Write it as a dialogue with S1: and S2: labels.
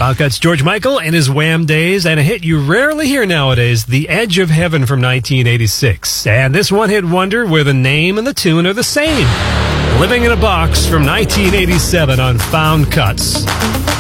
S1: That's George Michael and his Wham days, and a hit you rarely hear nowadays, The Edge of Heaven from 1986. And this one-hit wonder where the name and the tune are the same. Living in a Box from 1987 on Found Cuts.